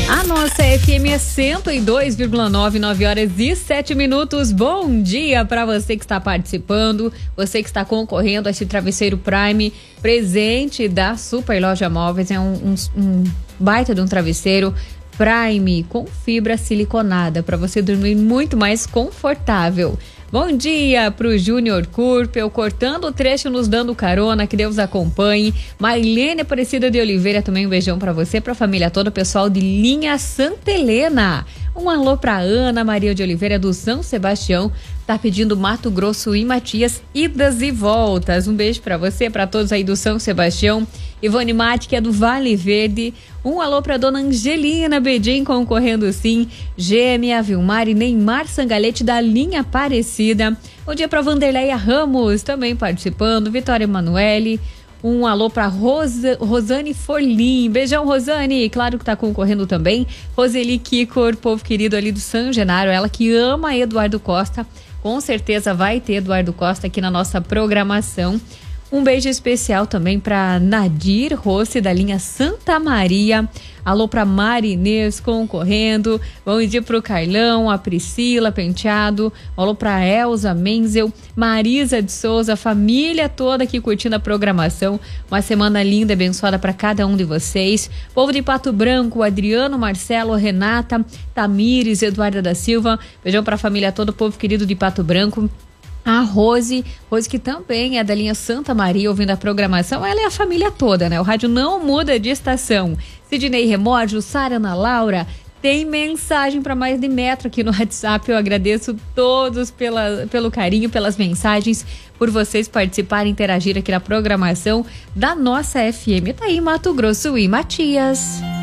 A nossa FM é 102,9, 9h07. Bom dia para você que está participando, você que está concorrendo a esse travesseiro Prime, presente da Super Loja Móveis. É um baita de um travesseiro Prime com fibra siliconada para você dormir muito mais confortável. Bom dia pro Júnior Curpel, cortando o trecho, nos dando carona, que Deus acompanhe. Marilene Aparecida de Oliveira, também um beijão pra você, pra família toda, pessoal de Linha Santa Helena. Um alô pra Ana Maria de Oliveira do São Sebastião, tá pedindo Mato Grosso e Matias, idas e voltas. Um beijo pra você, pra todos aí do São Sebastião. Ivone Mate, que é do Vale Verde. Um alô pra dona Angelina Bedin, concorrendo sim. Gêmea, Vilmar e Neymar Sangalete da Linha Aparecida. Bom dia pra Vanderleia Ramos, também participando. Vitória Emanuele. Um alô pra Rosane Forlim. Beijão, Rosane. Claro que tá concorrendo também. Roseli Kikor, povo querido ali do São Genaro. Ela que ama Eduardo Costa. Com certeza vai ter Eduardo Costa aqui na nossa programação. Um beijo especial também para Nadir Rossi, da linha Santa Maria. Alô para Mari Inês, concorrendo. Bom dia para o Carlão, a Priscila Penteado. Alô para Elza Menzel, Marisa de Souza, família toda aqui curtindo a programação. Uma semana linda e abençoada para cada um de vocês. Povo de Pato Branco, Adriano, Marcelo, Renata, Tamires, Eduarda da Silva. Beijão para a família toda, povo querido de Pato Branco. A Rose que também é da linha Santa Maria, ouvindo a programação. Ela é a família toda, né? O rádio não muda de estação. Sidney Remódio, Sara Ana Laura, tem mensagem para mais de metro aqui no WhatsApp. Eu agradeço todos pelo carinho, pelas mensagens, por vocês participarem, interagir aqui na programação da nossa FM. Tá aí Mato Grosso e Matias.